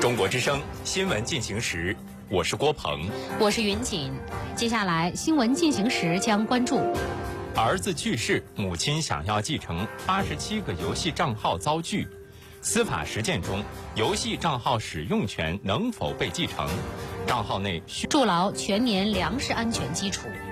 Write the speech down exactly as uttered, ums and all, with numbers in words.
中国之声新闻进行时，我是郭鹏， 我是云锦。接下来新闻进行时将关注： 儿子去世，母亲想要继承八十七个游戏账号遭拒；司法实践中，游戏账号使用权能否被继承？账号内需筑牢全年粮食安全基础。